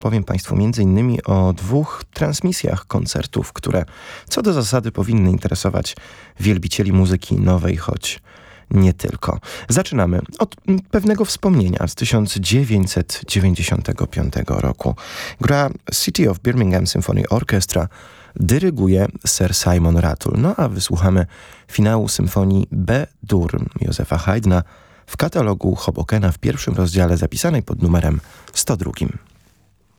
Powiem Państwu m.in. o 2 transmisjach koncertów, które co do zasady powinny interesować wielbicieli muzyki nowej, choć nie tylko. Zaczynamy od pewnego wspomnienia z 1995 roku. Gra City of Birmingham Symphony Orchestra, dyryguje Sir Simon Rattle. No a wysłuchamy finału symfonii B-dur Józefa Haydna w katalogu Hobokena w pierwszym rozdziale zapisanej pod numerem 102.